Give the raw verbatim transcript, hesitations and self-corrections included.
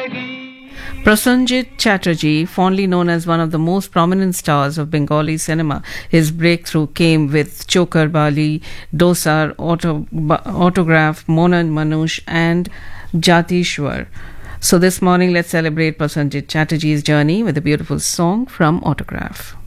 Prasenjit Chatterjee, fondly known as one of the most prominent stars of Bengali cinema, his breakthrough came with Chokar Bali, Dosar, Auto, Autograph, Mona Manush, and Jatishwar. So this morning, let's celebrate Prasenjit Chatterjee's journey with a beautiful song from Autograph.